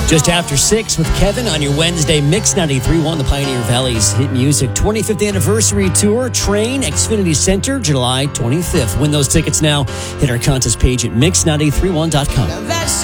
Just after 6 with Kevin on your Wednesday Mix 93.1, the Pioneer Valley's hit music 25th anniversary tour, Train, Xfinity Center, July 25th. Win those tickets now. Hit our contest page at mix931.com.